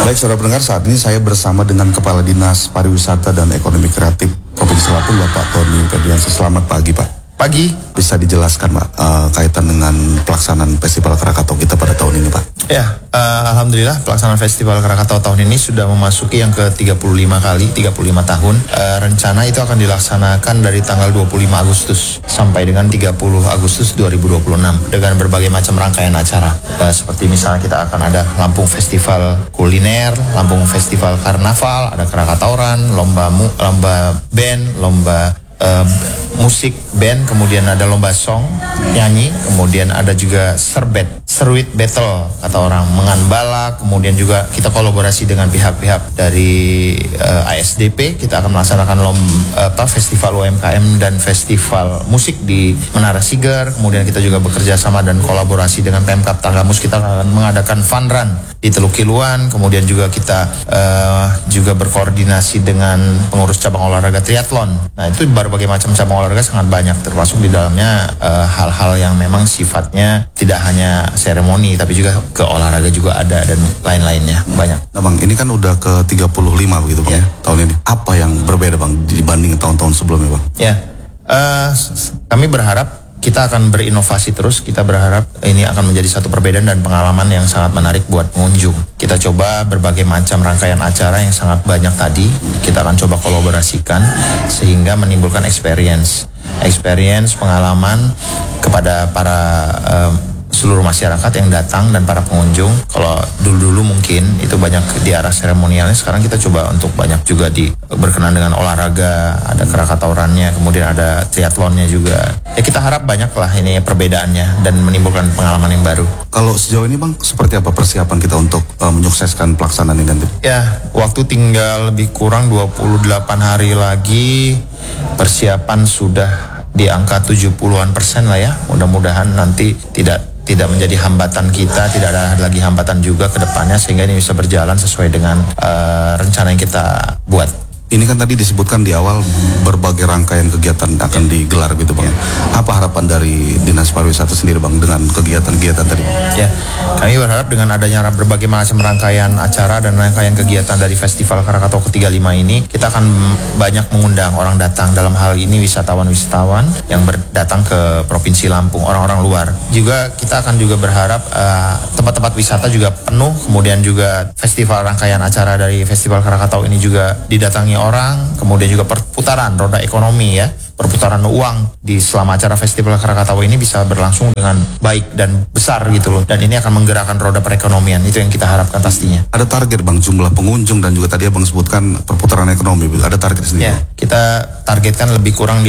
Baik, saudara pendengar, saat ini saya bersama dengan Kepala Dinas Pariwisata dan Ekonomi Kreatif Provinsi Lampung, Bapak Tony Febriansyah. Selamat pagi, Pak. Pagi. Bisa dijelaskan, Pak, kaitan dengan pelaksanaan Festival Krakatau kita pada tahun ini, Pak? Ya, alhamdulillah pelaksanaan Festival Krakatau tahun ini sudah memasuki yang ke-35 kali, 35 tahun. Rencana itu akan dilaksanakan dari tanggal 25 Agustus sampai dengan 30 Agustus 2026 dengan berbagai macam rangkaian acara. Seperti misalnya kita akan ada Lampung Festival Kuliner, Lampung Festival Karnaval, ada Krakatauran, lomba band, lomba musik band, kemudian ada lomba song nyanyi, kemudian ada juga seruit battle kata orang, menganbala, kemudian juga kita kolaborasi dengan pihak-pihak dari ASDP. Kita akan melaksanakan festival UMKM dan festival musik di Menara Siger. Kemudian kita juga bekerja sama dan kolaborasi dengan Pemkab Tanggamus. Kita akan mengadakan fun run di Teluk Kiluan. Kemudian juga kita juga berkoordinasi dengan pengurus cabang olahraga triathlon. Nah, itu berbagai macam cabang olahraga sangat banyak, termasuk di dalamnya hal-hal yang memang sifatnya tidak hanya seremoni, tapi juga ke olahraga juga ada dan lain-lainnya banyak. Nah, Bang, ini kan udah ke-35 begitu, Bang, ya, tahun ini. Apa yang berbeda, Bang, dibanding tahun-tahun sebelumnya, Bang? Ya, kami berharap kita akan berinovasi terus. Kita berharap ini akan menjadi satu perbedaan dan pengalaman yang sangat menarik buat pengunjung. Kita coba berbagai macam rangkaian acara yang sangat banyak tadi. Kita akan coba kolaborasikan sehingga menimbulkan experience pengalaman kepada para seluruh masyarakat yang datang dan para pengunjung. Kalau dulu mungkin itu banyak di arah seremonialnya, sekarang kita coba untuk banyak juga berkenan dengan olahraga, ada Krakataurannya, kemudian ada triathlonnya juga. Ya, kita harap banyak lah ini perbedaannya dan menimbulkan pengalaman yang baru. Kalau sejauh ini, Bang, seperti apa persiapan kita untuk menyukseskan pelaksanaan ini nanti? Ya, waktu tinggal lebih kurang 28 hari lagi. Persiapan sudah di angka 70% lah ya. Mudah-mudahan nanti tidak menjadi hambatan kita, tidak ada lagi hambatan juga ke depannya, sehingga ini bisa berjalan sesuai dengan rencana yang kita buat. Ini kan tadi disebutkan di awal berbagai rangkaian kegiatan akan digelar gitu, Bang. Apa harapan dari Dinas Pariwisata sendiri, Bang, dengan kegiatan-kegiatan tadi? Ya, kami berharap dengan adanya berbagai macam rangkaian acara dan rangkaian kegiatan dari Festival Krakatau ke-35 ini, kita akan banyak mengundang orang datang. Dalam hal ini wisatawan-wisatawan yang datang ke Provinsi Lampung, orang-orang luar. Juga kita akan juga berharap tempat-tempat wisata juga penuh, kemudian juga festival rangkaian acara dari Festival Krakatau ini juga didatangi orang, kemudian juga perputaran roda ekonomi ya, perputaran uang di selama acara Festival Krakatau ini bisa berlangsung dengan baik dan besar gitu loh, dan ini akan menggerakkan roda perekonomian. Itu yang kita harapkan pastinya. Ada target, Bang, jumlah pengunjung dan juga tadi Abang sebutkan perputaran ekonomi, ada target sendiri? Ya, kita targetkan lebih kurang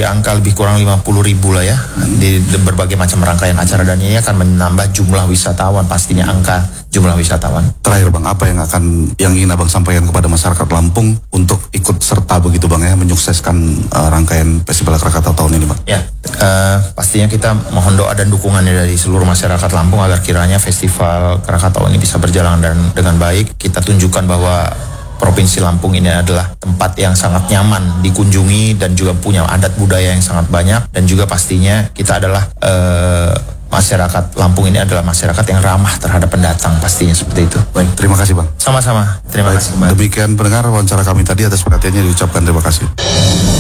50.000 lah ya di berbagai macam rangkaian acara, dan ini akan menambah jumlah wisatawan, pastinya angka jumlah wisatawan. Terakhir, Bang, apa yang ingin Abang sampaikan kepada masyarakat Lampung untuk ikut serta begitu, Bang, ya, menyukseskan rangkaian Festival Krakatau tahun ini, Bang? Ya, pastinya kita mohon doa dan dukungannya dari seluruh masyarakat Lampung agar kiranya Festival Krakatau ini bisa berjalan dengan baik. Kita tunjukkan bahwa Provinsi Lampung ini adalah tempat yang sangat nyaman dikunjungi dan juga punya adat budaya yang sangat banyak, dan juga pastinya kita adalah masyarakat Lampung ini adalah masyarakat yang ramah terhadap pendatang, pastinya seperti itu. Baik, terima kasih, Bang. Sama-sama, terima kasih. Demikian pendengar wawancara kami tadi, atas perhatiannya diucapkan terima kasih.